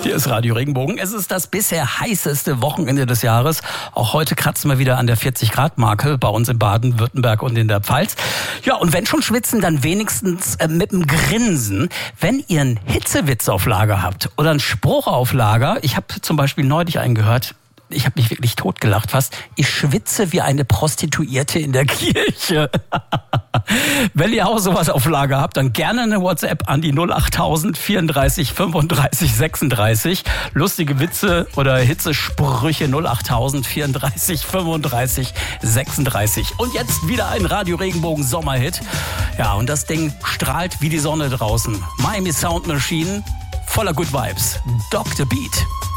Hier ist Radio Regenbogen. Es ist das bisher heißeste Wochenende des Jahres. Auch heute kratzen wir wieder an der 40-Grad-Marke bei uns in Baden-Württemberg und in der Pfalz. Ja, und wenn schon schwitzen, dann wenigstens mit einem Grinsen. Wenn ihr einen Hitzewitz auf Lager habt oder einen Spruch auf Lager. Ich habe zum Beispiel neulich einen gehört. Ich habe mich wirklich totgelacht fast. Ich schwitze wie eine Prostituierte in der Kirche. Wenn ihr auch sowas auf Lager habt, dann gerne eine WhatsApp an die 08000 34 35 36. Lustige Witze oder Hitzesprüche 08000 34 35 36. Und jetzt wieder ein Radio Regenbogen Sommerhit. Ja, und das Ding strahlt wie die Sonne draußen. Miami Sound Machine, voller Good Vibes. Dr. Beat.